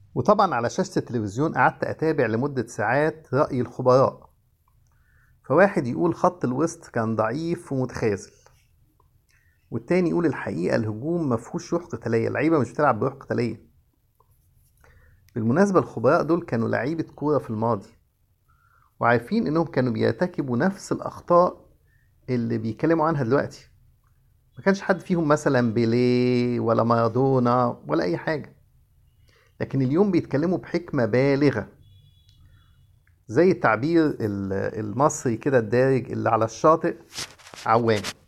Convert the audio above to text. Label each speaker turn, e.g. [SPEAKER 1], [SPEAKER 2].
[SPEAKER 1] وطبعا على شاشة التلفزيون قعدت أتابع لمدة ساعات رأي الخبراء. فواحد يقول خط الوسط كان ضعيف ومتخاذل، والتاني يقول الحقيقة الهجوم مفهوش روح قتالية، اللعيبة مش بتلعب بروح قتالية. بالمناسبة الخبراء دول كانوا لعيبة كورة في الماضي، وعارفين إنهم كانوا بيرتكبوا نفس الأخطاء اللي بيتكلموا عنها دلوقتي. ما كانش حد فيهم مثلا بيليه ولا مارادونا ولا أي حاجة، لكن اليوم بيتكلموا بحكمة بالغة، زي التعبير المصري كده الدارج اللي على الشاطئ عوام.